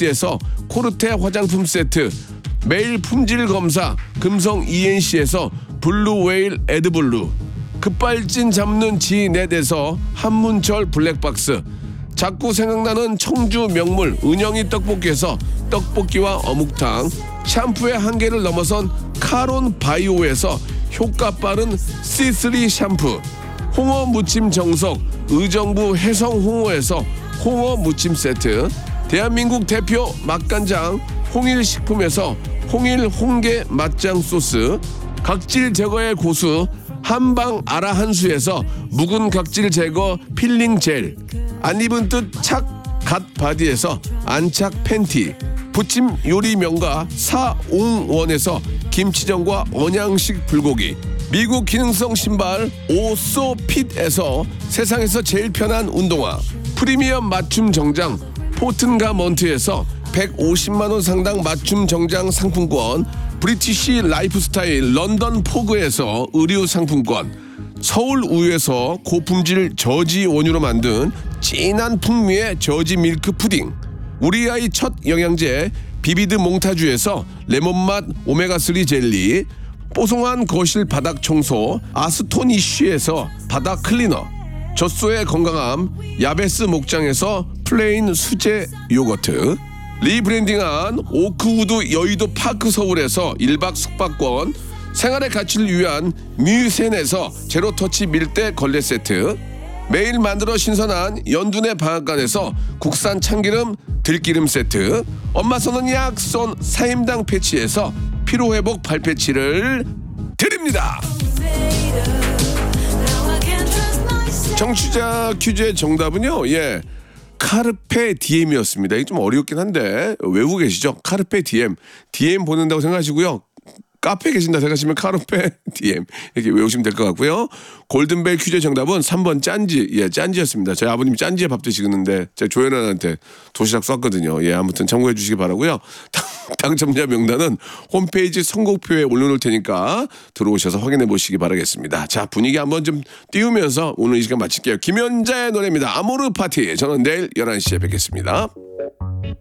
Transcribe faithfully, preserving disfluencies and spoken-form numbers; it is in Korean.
엑스에서 코르테 화장품 세트, 매일 품질 검사 금성 이엔씨에서 블루웨일 에드블루, 급발진 잡는 지넷에서 한문철 블랙박스, 자꾸 생각나는 청주 명물 은영이 떡볶이에서 떡볶이와 어묵탕, 샴푸의 한계를 넘어선 카론 바이오에서 효과 빠른 씨쓰리 샴푸, 홍어 무침 정석 의정부 해성 홍어에서 홍어 무침 세트, 대한민국 대표 맛간장 홍일식품에서 홍일 홍게 맛장 소스, 각질 제거의 고수 한방 아라 한수에서 묵은 각질 제거 필링 젤, 안 입은 듯 착 갓 바디에서 안착 팬티, 부침 요리 명가 사옹원에서 김치전과 언양식 불고기, 미국 기능성 신발 오소핏에서 세상에서 제일 편한 운동화, 프리미엄 맞춤 정장 포튼가먼트에서 백오십만 원 상당 맞춤 정장 상품권, 브리티시 라이프스타일 런던 포그에서 의류 상품권, 서울 우유에서 고품질 저지 원유로 만든 진한 풍미의 저지 밀크 푸딩, 우리 아이 첫 영양제 비비드 몽타주에서 레몬맛 오메가삼 젤리, 뽀송한 거실 바닥 청소 아스토니쉬에서 바닥 클리너, 젖소의 건강함 야베스 목장에서 플레인 수제 요거트, 리브랜딩한 오크우드 여의도 파크 서울에서 일 박 숙박권, 생활의 가치를 위한 뮤센에서 제로터치 밀대 걸레 세트, 매일 만들어 신선한 연두네 방앗간에서 국산 참기름 들기름 세트, 엄마 손은 약손 사임당 패치에서 피로회복 발패치를 드립니다. 정취자 퀴즈의 정답은요, 예, 카르페 디엠이었습니다. 이게 좀 어렵긴 한데 외우고 계시죠? 카르페 디엠, 디엠 보낸다고 생각하시고요. 카페 계신다 생각하시면 카르페 디엠 이렇게 외우시면 될 것 같고요. 골든벨 퀴즈 정답은 삼 번 짠지, 예, 짠지였습니다. 저희 아버님이 짠지에 밥 드시는데 제가 조연아한테 도시락 쐈거든요. 예, 아무튼 참고해 주시기 바라고요. 당첨자 명단은 홈페이지 선곡표에 올려놓을 테니까 들어오셔서 확인해 보시기 바라겠습니다. 자, 분위기 한번 좀 띄우면서 오늘 이 시간 마칠게요. 김연자의 노래입니다. 아모르 파티. 저는 내일 열한 시에 뵙겠습니다.